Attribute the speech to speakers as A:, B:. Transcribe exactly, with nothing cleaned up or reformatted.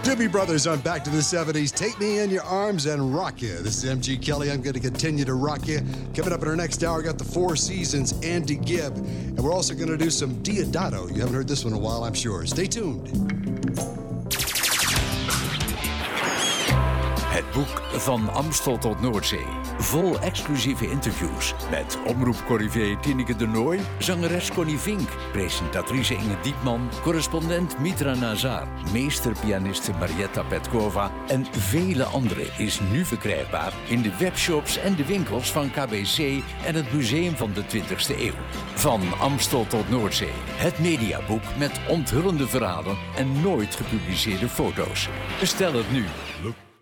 A: Doobie Brothers on Back to the seventies. Take me in your arms and rock you. This is M G Kelly. I'm going to continue to rock you. Coming up in our next hour, we got the Four Seasons, Andy Gibb. And we're also going to do some Diodato. You haven't heard this one in a while, I'm sure. Stay tuned.
B: Het boek Van Amstel tot Noordzee. Vol exclusieve interviews met omroepcorrivé Tineke de Nooy, zangeres Connie Vink, presentatrice Inge Diepman, correspondent Mitra Nazar, meesterpianiste Marietta Petkova en vele anderen is nu verkrijgbaar in de webshops en de winkels van K B C en het Museum van de twintigste eeuw. Van Amstel tot Noordzee. Het mediaboek met onthullende verhalen en nooit gepubliceerde foto's. Bestel het nu.